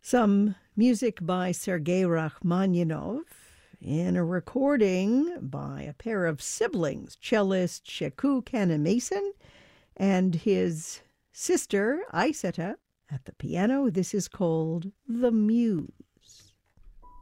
Some music by Sergei Rachmaninoff in a recording by a pair of siblings, cellist Sheku Kannemason and his sister Aisata at the piano. This is called The Muse.